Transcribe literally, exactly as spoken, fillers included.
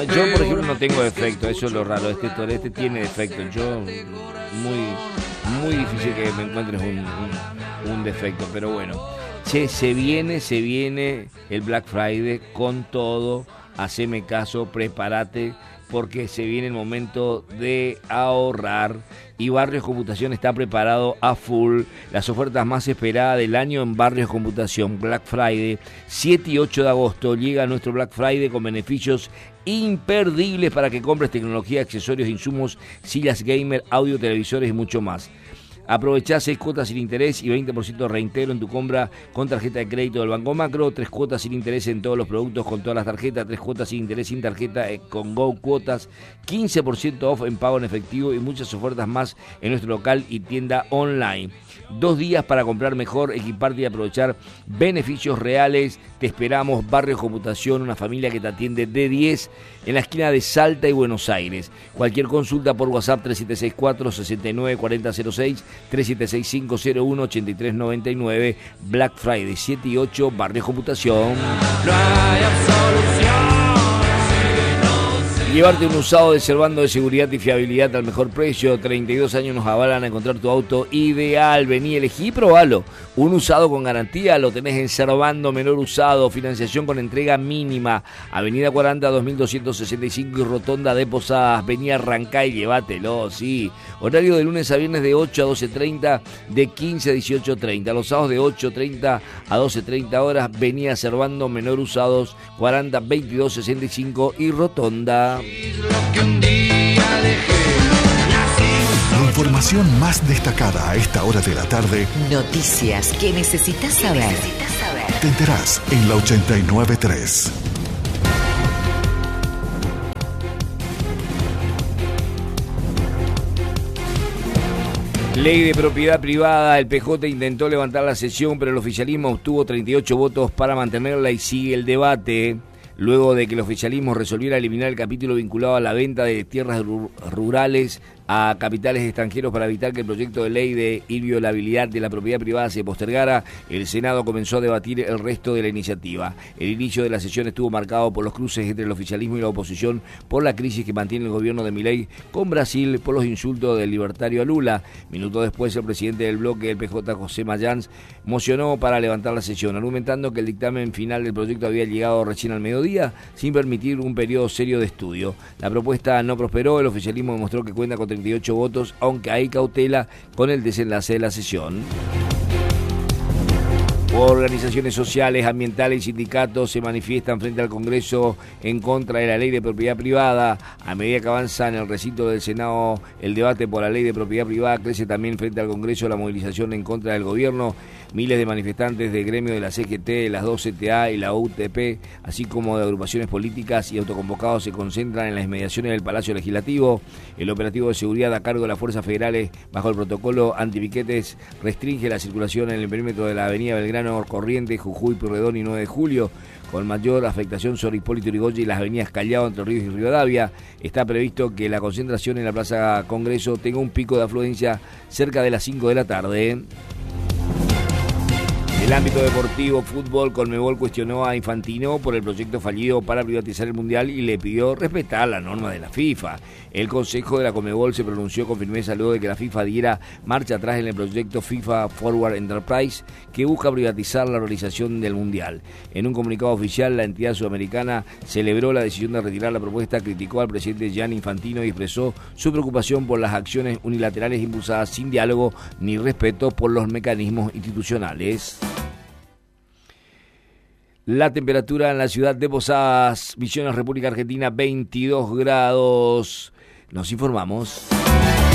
No, yo, por ejemplo, no tengo defecto, eso es lo raro. Este este tiene defecto. Yo, muy, muy difícil que me encuentres un, un, un defecto, pero bueno. Che, se viene, se viene el Black Friday con todo. Haceme caso, prepárate, porque se viene el momento de ahorrar y Barrios Computación está preparado a full. Las ofertas más esperadas del año en Barrios Computación, Black Friday, siete y ocho de agosto, llega nuestro Black Friday con beneficios imperdibles para que compres tecnología, accesorios, insumos, sillas gamer, audio, televisores y mucho más. Aprovechá seis cuotas sin interés y veinte por ciento de reintegro en tu compra con tarjeta de crédito del Banco Macro, tres cuotas sin interés en todos los productos con todas las tarjetas, tres cuotas sin interés sin tarjeta eh, con Go Cuotas, quince por ciento off en pago en efectivo y muchas ofertas más en nuestro local y tienda online. Dos días para comprar mejor, equiparte y aprovechar beneficios reales. Te esperamos, Barrios Computación, una familia que te atiende de diez en la esquina de Salta y Buenos Aires. Cualquier consulta por WhatsApp tres siete seis cuatro, seis nueve cuatro cero cero seis, tres siete seis cinco cero uno, ocho tres nueve nueve. Black Friday siete y ocho, Barrios Computación. No hay absolución. Llevarte un usado de Servando de seguridad y fiabilidad al mejor precio. treinta y dos años nos avalan a encontrar tu auto ideal. Vení, elegí y probalo. Un usado con garantía lo tenés en Servando Menor Usado. Financiación con entrega mínima. Avenida cuarenta, dos mil doscientos sesenta y cinco y Rotonda de Posadas. Vení, arrancá y llévatelo, sí. Horario de lunes a viernes de ocho a doce treinta, de quince a dieciocho treinta. Los sábados de ocho treinta a doce treinta horas. Vení a Servando Menor Usados, cuarenta, veintidós sesenta y cinco y Rotonda. La información más destacada a esta hora de la tarde. Noticias que necesitas saber. Te enterás en la ochenta y nueve punto tres. Ley de propiedad privada, el P J intentó levantar la sesión, pero el oficialismo obtuvo treinta y ocho votos para mantenerla y sigue el debate. Luego de que el oficialismo resolviera eliminar el capítulo vinculado a la venta de tierras rurales a capitales extranjeros para evitar que el proyecto de ley de inviolabilidad de la propiedad privada se postergara, el Senado comenzó a debatir el resto de la iniciativa. El inicio de la sesión estuvo marcado por los cruces entre el oficialismo y la oposición por la crisis que mantiene el gobierno de Milei con Brasil por los insultos del libertario a Lula. Minutos después, el presidente del bloque, el P J, José Mayans, mocionó para levantar la sesión, argumentando que el dictamen final del proyecto había llegado recién al mediodía, sin permitir un periodo serio de estudio. La propuesta no prosperó, el oficialismo demostró que cuenta con treinta y ocho votos, aunque hay cautela con el desenlace de la sesión. Organizaciones sociales, ambientales y sindicatos se manifiestan frente al Congreso en contra de la ley de propiedad privada. A medida que avanza en el recinto del Senado el debate por la ley de propiedad privada, crece también frente al Congreso la movilización en contra del gobierno. Miles de manifestantes del gremio de la C G T, las dos C T A y la U T P, así como de agrupaciones políticas y autoconvocados, se concentran en las inmediaciones del Palacio Legislativo. El operativo de seguridad a cargo de las fuerzas federales bajo el protocolo antipiquetes restringe la circulación en el perímetro de la avenida Belgrano, Corrientes, Jujuy, Pueyrredón y nueve de julio. Con mayor afectación sobre Hipólito Yrigoyen y las avenidas Callao, Entre Ríos y Rivadavia. Está previsto que la concentración en la Plaza Congreso tenga un pico de afluencia cerca de las cinco de la tarde. En el ámbito deportivo, fútbol, Conmebol cuestionó a Infantino por el proyecto fallido para privatizar el Mundial y le pidió respetar la norma de la FIFA. El Consejo de la Conmebol se pronunció con firmeza luego de que la FIFA diera marcha atrás en el proyecto FIFA Forward Enterprise que busca privatizar la organización del Mundial. En un comunicado oficial, la entidad sudamericana celebró la decisión de retirar la propuesta, criticó al presidente Gianni Infantino y expresó su preocupación por las acciones unilaterales impulsadas sin diálogo ni respeto por los mecanismos institucionales. La temperatura en la ciudad de Posadas, Misiones, República Argentina, veintidós grados. Nos informamos.